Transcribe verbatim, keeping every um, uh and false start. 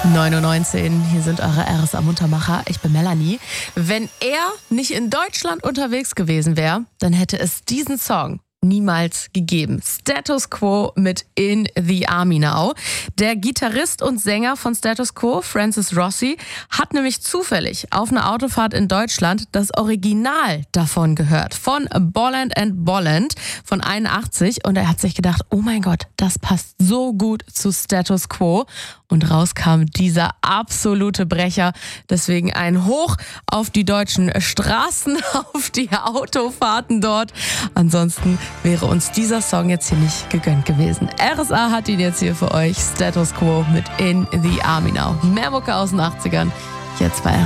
neun Uhr neunzehn, hier sind eure R S A-Muntermacher. Ich bin Melanie. Wenn er nicht in Deutschland unterwegs gewesen wäre, dann hätte es diesen Song niemals gegeben. Status Quo mit In the Army Now. Der Gitarrist und Sänger von Status Quo, Francis Rossi, hat nämlich zufällig auf einer Autofahrt in Deutschland das Original davon gehört. Von Bolland and Bolland von einundachtzig. Und er hat sich gedacht, oh mein Gott, das passt so gut zu Status Quo. Und raus kam dieser absolute Brecher. Deswegen ein Hoch auf die deutschen Straßen, auf die Autofahrten dort. Ansonsten wäre uns dieser Song jetzt hier nicht gegönnt gewesen. R S A hat ihn jetzt hier für euch. Status Quo mit In the Army Now. Mehr Mucke aus den achtzigern. Jetzt bei